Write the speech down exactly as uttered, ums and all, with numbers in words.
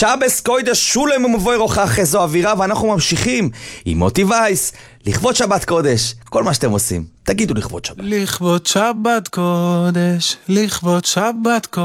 שבס קודש שולם ומבוי רוחך, איזו אווירה, ואנחנו ממשיכים עם מוטי וייס, לכבוד שבת קודש, כל מה שאתם עושים, תגידו לכבוד שבת. לכבוד שבת קודש, לכבוד שבת קודש.